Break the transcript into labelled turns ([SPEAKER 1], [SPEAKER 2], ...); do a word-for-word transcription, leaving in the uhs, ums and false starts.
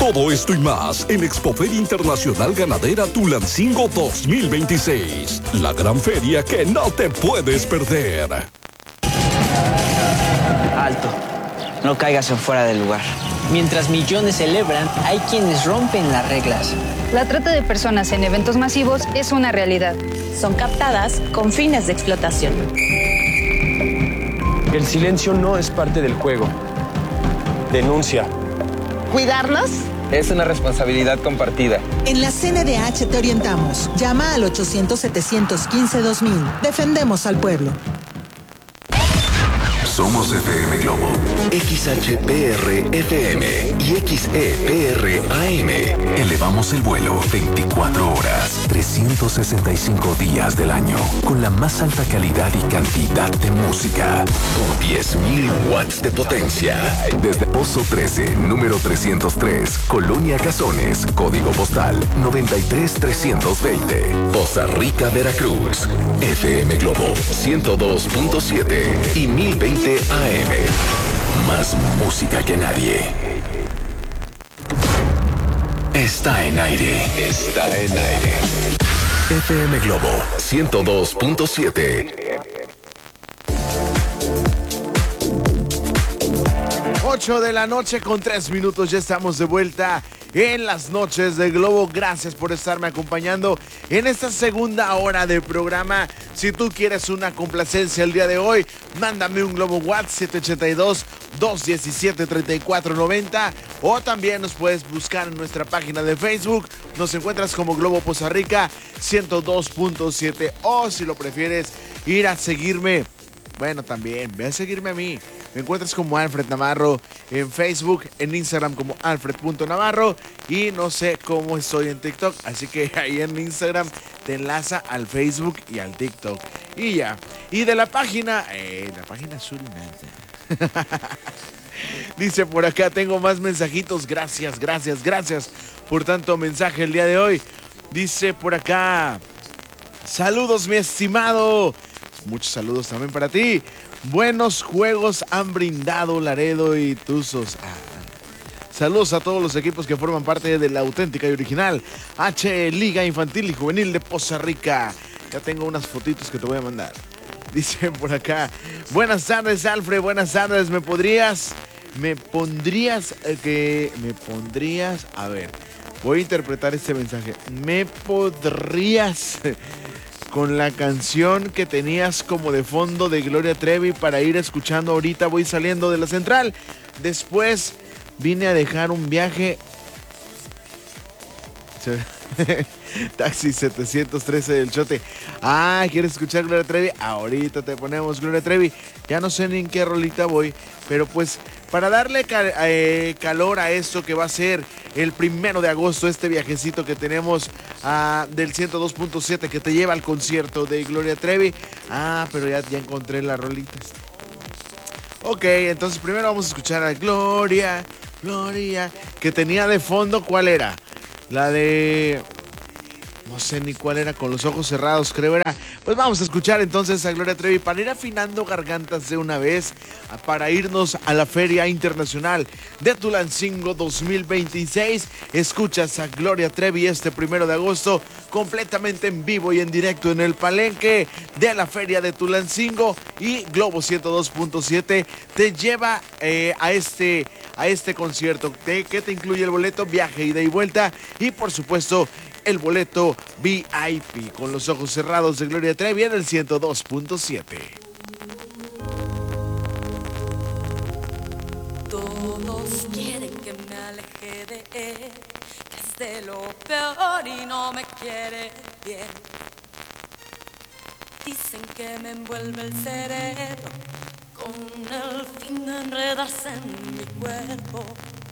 [SPEAKER 1] Todo esto y más en Expoferia Internacional Ganadera Tulancingo dos mil veintiséis. La gran feria que no te puedes perder.
[SPEAKER 2] Alto. No caigas en fuera del lugar. Mientras millones celebran, hay quienes rompen las reglas.
[SPEAKER 3] La trata de personas en eventos masivos es una realidad.
[SPEAKER 4] Son captadas con fines de explotación.
[SPEAKER 5] El silencio no es parte del juego. Denuncia.
[SPEAKER 6] ¿Cuidarnos?
[SPEAKER 7] Es una responsabilidad compartida.
[SPEAKER 8] En la C N D H te orientamos. Llama al ochocientos, setecientos quince, dos mil. Defendemos al pueblo.
[SPEAKER 9] Somos F M Globo, X H P R F M y X E P R A M. Elevamos el vuelo veinticuatro horas, trescientos sesenta y cinco días del año, con la más alta calidad y cantidad de música, con diez mil watts de potencia. Desde Pozo trece, número trescientos tres, Colonia Cazones, código postal noventa y tres trescientos veinte, Poza Rica, Veracruz. F M Globo ciento dos punto siete y mil veinte A M. Más música que nadie. Está en aire. Está en aire. F M Globo ciento dos punto siete.
[SPEAKER 10] ocho de la noche con tres minutos. Ya estamos de vuelta en las noches de Globo. Gracias por estarme acompañando en esta segunda hora de programa. Si tú quieres una complacencia el día de hoy, mándame un Globo WhatsApp siete ocho dos, dos uno siete, tres cuatro nueve cero, o también nos puedes buscar en nuestra página de Facebook. Nos encuentras como Globo Poza Rica ciento dos punto siete, o si lo prefieres ir a seguirme, bueno, también ve a seguirme a mí. Me encuentras como Alfred Navarro en Facebook, en Instagram como alfred punto navarro, y no sé cómo estoy en TikTok, así que ahí en Instagram te enlaza al Facebook y al TikTok. Y ya. Y de la página, eh, la página Surinata. Dice por acá, tengo más mensajitos. Gracias, gracias, gracias por tanto mensaje el día de hoy. Dice por acá, saludos mi estimado. Muchos saludos también para ti. Buenos juegos han brindado Laredo y Tuzos. Ah. Saludos a todos los equipos que forman parte de la auténtica y original H Liga Infantil y Juvenil de Poza Rica. Ya tengo unas fotitos que te voy a mandar. Dicen por acá, buenas tardes Alfred, buenas tardes. ¿Me podrías, me pondrías, eh, que, me pondrías, a ver, voy a interpretar este mensaje. ¿Me podrías... con la canción que tenías como de fondo de Gloria Trevi para ir escuchando? Ahorita voy saliendo de la central. Después vine a dejar un viaje. Taxi setecientos trece del Chote. Ah, ¿quieres escuchar Gloria Trevi? Ahorita te ponemos Gloria Trevi. Ya no sé ni en qué rolita voy, pero pues para darle cal, eh, calor a esto que va a ser el primero de agosto, este viajecito que tenemos uh, del ciento dos punto siete que te lleva al concierto de Gloria Trevi. Ah, pero ya, ya encontré las rolitas. Ok, entonces primero vamos a escuchar a Gloria, Gloria, que tenía de fondo, ¿cuál era? La de... no sé ni cuál era, con los ojos cerrados, creo era. Pues vamos a escuchar entonces a Gloria Trevi para ir afinando gargantas de una vez, para irnos a la Feria Internacional de Tulancingo dos mil veintiséis. Escuchas a Gloria Trevi este primero de agosto, completamente en vivo y en directo en el palenque de la Feria de Tulancingo, y Globo ciento dos punto siete te lleva eh, a este a este concierto que te incluye el boleto, viaje, ida y vuelta, y por supuesto el boleto V I P con los ojos cerrados de Gloria Trevi en el ciento dos punto siete.
[SPEAKER 11] Todos quieren que me aleje de él, que es de lo peor y no me quiere bien. Dicen que me envuelve el cerebro con el fin de enredarse en mi cuerpo.